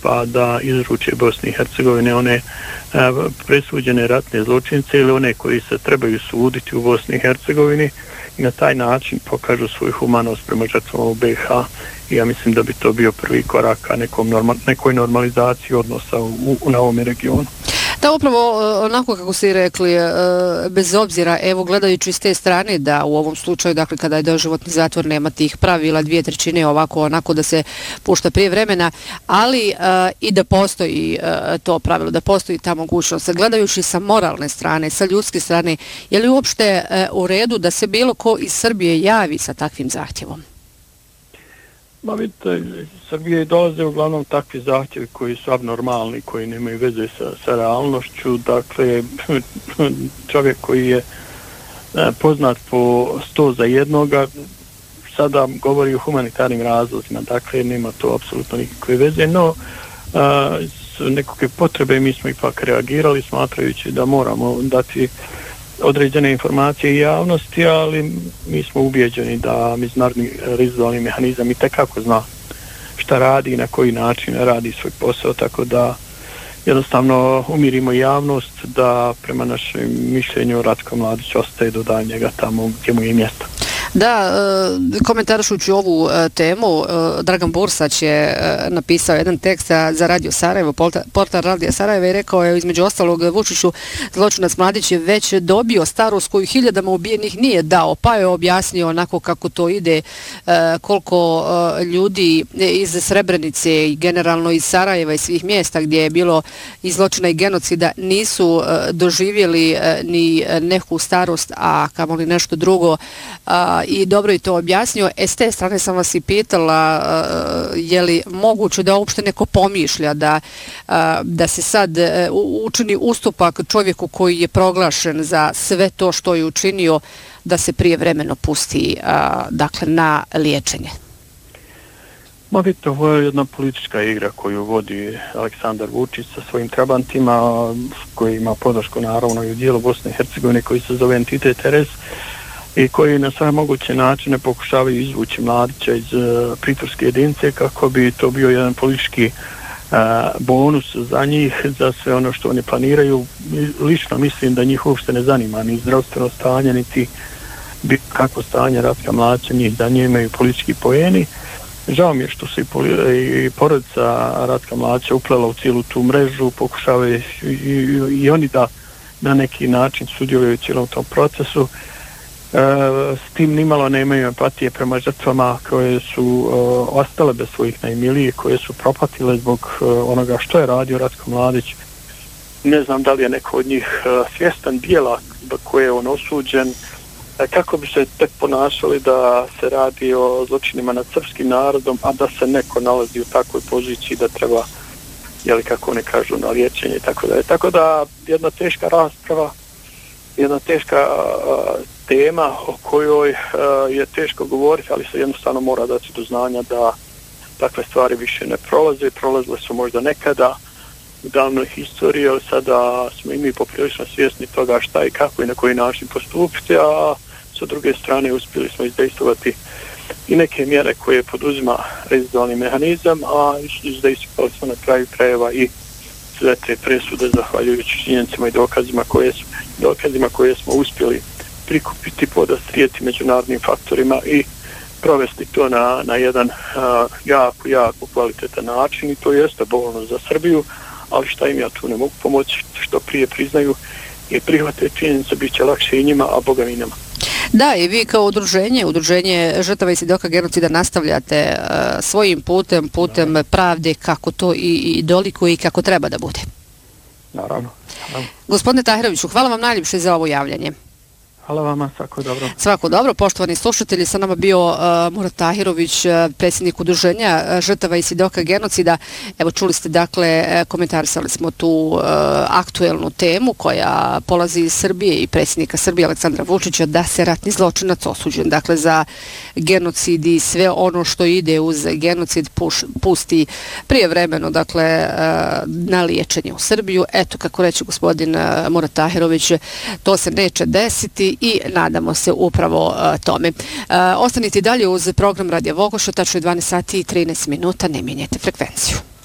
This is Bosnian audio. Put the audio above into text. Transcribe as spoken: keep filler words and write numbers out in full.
pa da izruče Bosni i Hercegovine one a, presuđene ratne zločince ili one koji se trebaju suditi u Bosni i Hercegovini i na taj način pokažu svoju humanost prema žrtvama u B iH. I ja mislim da bi to bio prvi korak ka nekom normal, nekoj normalizaciji odnosa u, u, na ovom regionu. Da, upravo onako kako ste i rekli, bez obzira, evo gledajući s te strane da u ovom slučaju, dakle kada je doživotni zatvor nema tih pravila, dvije trećine ovako onako da se pušta prije vremena, ali i da postoji to pravilo, da postoji ta mogućnost. Gledajući sa moralne strane, sa ljudske strane, je li uopšte u redu da se bilo ko iz Srbije javi sa takvim zahtjevom? Ma vidite, Srbije dolaze uglavnom takvi zahtjevi koji su abnormalni, koji nemaju veze sa, sa realnošću. Dakle, čovjek koji je poznat po sto za jednoga, sada govori o humanitarnim razlozima, dakle nema to apsolutno nikakve veze, no a, s nekakve potrebe mi smo ipak reagirali smatrajući da moramo dati određene informacije i javnosti, ali mi smo ubijeđeni da međunarodni rezidualni mehanizam i tekako zna šta radi i na koji način radi svoj posao, tako da jednostavno umirimo javnost da prema našem mišljenju Ratko Mladić ostaje do daljnjega tamo gdje mu je mjesto. Da, komentarišući ovu temu, Dragan Bursać je napisao jedan tekst za Radio Sarajevo, portal Radio Sarajevo, i rekao je između ostalog Vučiću, zločinac Mladić je već dobio starost koju hiljadama ubijenih nije dao, pa je objasnio onako kako to ide, koliko ljudi iz Srebrenice i generalno iz Sarajeva i svih mjesta gdje je bilo i zločina i genocida nisu doživjeli ni neku starost, a kamoli nešto drugo, i dobro je to objasnio. E, s te strane sam vas i pitala uh, je li moguće da uopšte neko pomišlja da, uh, da se sad uh, učini ustupak čovjeku koji je proglašen za sve to što je učinio, da se prijevremeno pusti uh, dakle, na liječenje? Ma vidite, ovo je jedna politička igra koju vodi Aleksandar Vučić sa svojim trabantima, koji ima podršku naravno i u dijelu Bosne i Hercegovine koji se zove Entitet R S i koji na sve moguće načine pokušavaju izvući Mladića iz uh, pritvorske jedinice kako bi to bio jedan politički uh, bonus za njih, za sve ono što oni planiraju. Lično mislim da njih uopšte ne zanima ni zdravstveno stanje, niti kako stanje Ratka Mladića, njih da njih imaju politički poeni. Žao mi je što se i, i porodica Ratka Mladića uplela u cijelu tu mrežu, pokušavaju i, i, i oni da na neki način sudjeluju u cijelom tom procesu. E, s tim nimalo nemaju empatije prema žrtvama koje su uh, ostale bez svojih najmilijih, koje su propatile zbog uh, onoga što je radio Ratko Mladić. Ne znam da li je neko od njih uh, svjestan dijela zbog koje je on osuđen, e, kako bi se tek ponašali da se radi o zločinima nad srpskim narodom, a da se neko nalazi u takvoj poziciji da treba, jeli kako oni kažu, na liječenje i tako da je. Tako da jedna teška rasprava, jedna teška uh, tema o kojoj uh, je teško govoriti, ali se jednostavno mora dati do znanja da takve stvari više ne prolaze. Prolazile su možda nekada u davnoj historiji, ali sada smo i mi poprilično svjesni toga šta i kako i na koji način postupiti, a sa druge strane uspjeli smo izdejstovati i neke mjere koje poduzima rezidualni mehanizam, a izdejstovali smo na kraju krajeva i sve te presude zahvaljujući činjenicama i dokazima koje, su, dokazima koje smo uspjeli prikupiti, podastrijeti međunarodnim faktorima i provesti to na, na jedan a, jako, jako kvalitetan način, i to jeste bolno za Srbiju, ali šta im ja tu ne mogu pomoći, što prije priznaju i prihvate činjenice, bit će lakše i njima, a Boga mi nama. Da, i vi kao udruženje, udruženje žrtava i svjedoka genocida nastavljate uh, svojim putem, putem da. pravde, kako to i, i doliko i kako treba da bude. Naravno. Naravno. Gospodine Tahiroviću, hvala vam najljepše za ovo javljanje. Hvala vama, svako dobro. Svako dobro, poštovani slušatelji, sa nama bio uh, Murat Tahirović, uh, predsjednik udruženja uh, žrtava i svjedoka genocida. Evo, čuli ste, dakle, uh, komentarisali smo tu uh, aktuelnu temu koja polazi iz Srbije i predsjednika Srbije Aleksandra Vučića da se ratni zločinac osuđen, dakle, za genocid i sve ono što ide uz genocid puš, pusti prijevremeno, dakle, uh, na liječenje u Srbiju. Eto, kako reče gospodin uh, Murat Tahirović, to se neće desiti i nadamo se upravo uh, tome. Uh, ostanite dalje uz program Radija Vogoša, tačno je dvanaest sati i trinaest minuta, ne mijenjajte frekvenciju.